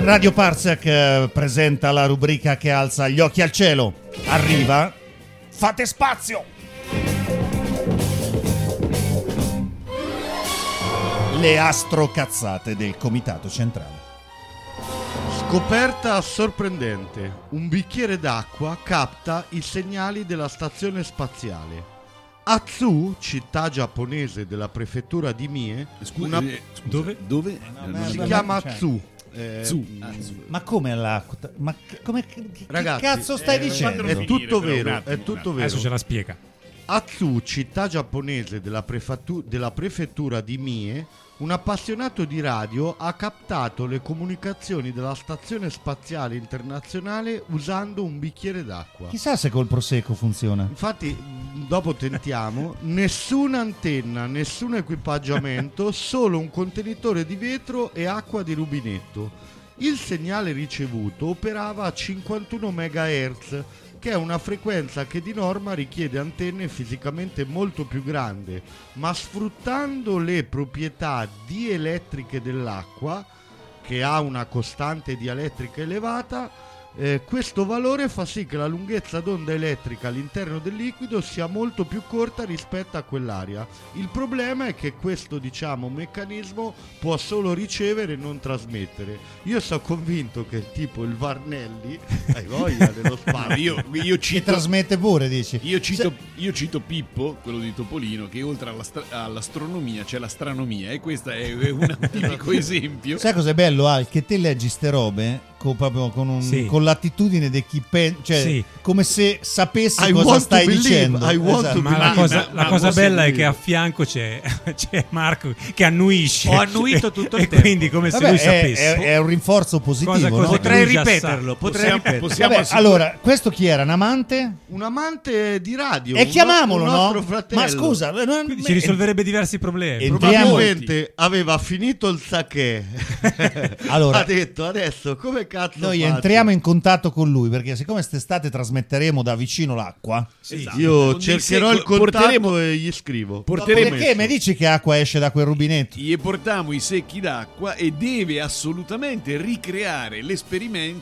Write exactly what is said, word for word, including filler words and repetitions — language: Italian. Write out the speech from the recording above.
Radio Parsec eh, presenta la rubrica che alza gli occhi al cielo. Arriva. Fate spazio! Le astrocazzate del Comitato Centrale. Scoperta sorprendente. Un bicchiere d'acqua capta i segnali della stazione spaziale. Atsu, città giapponese della prefettura di Mie, Scusa, una... eh, dove? Dove? No, Non si mi- chiama Atsu. Eh, Tsu. Ma come all'acqua? Ma che- come che, che Ragazzi, cazzo stai eh, dicendo? È tutto Finire, però, un vero, attimo, è tutto un vero. Adesso ce la spiega. Atsu, città giapponese della, prefettu- della prefettura di Mie, un appassionato di radio ha captato le comunicazioni della stazione spaziale internazionale usando un bicchiere d'acqua. Chissà se col prosecco funziona. Infatti, dopo tentiamo, nessuna antenna, nessun equipaggiamento, solo un contenitore di vetro e acqua di rubinetto. Il segnale ricevuto operava a cinquantuno megahertz, che è una frequenza che di norma richiede antenne fisicamente molto più grandi, ma sfruttando le proprietà dielettriche dell'acqua, che ha una costante dielettrica elevata, eh, questo valore fa sì che la lunghezza d'onda elettrica all'interno del liquido sia molto più corta rispetto a quell'aria. Il problema è che questo, diciamo, meccanismo può solo ricevere e non trasmettere. Io sono convinto che tipo il Varnelli hai voglia dello No, spazio. io, io Ci cito trasmette pure, dici. Io cito, io cito Pippo, quello di Topolino, che oltre all'astra- all'astronomia c'è l'astronomia, e questo è è un tipico esempio. Sai cos'è bello, Al? Che te leggi ste robe con, proprio con, un, Sì. con l'attitudine di chi pensa, cioè Sì. come se sapessi I cosa want to stai believe, dicendo. I want Esatto. to Ma la believe. cosa, ma- la ma cosa posso bella è dire? che a fianco c'è, c'è Marco che annuisce. Ho annuito tutto il e tempo. quindi come se Vabbè, lui è, sapesse. è- è un rinforzo positivo. Cosa- no? cosa Potrei Lui già ripeterlo, sa. potrei Possiamo- ripeterlo. possiamo Vabbè, assicurare- allora, questo chi era? Un amante? Un amante di radio. E un chiamiamolo, no- un nostro no? fratello. Ma scusa, non- Quindi ci risolverebbe diversi problemi. E- Probabilmente aveva finito il sake. Allora, ha detto adesso come cazzo noi faccio? entriamo in contatto con lui perché siccome quest'estate trasmetteremo da vicino l'acqua. Esatto. Io Con cercherò dei il secco- contatto porteremo- e gli scrivo. porteremo- Perché mi dici che acqua esce da quel rubinetto? Gli portiamo i secchi d'acqua e deve assolutamente ricreare l'esperimento